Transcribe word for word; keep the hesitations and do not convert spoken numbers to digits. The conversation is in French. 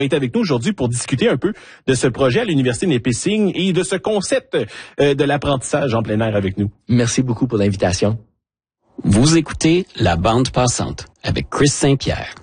est avec nous aujourd'hui pour discuter un peu de ce projet à l'Université Nipissing et de ce concept euh, de l'apprentissage en plein air avec nous. Merci beaucoup pour l'invitation. Vous écoutez La Bande Passante avec Chris Saint-Pierre.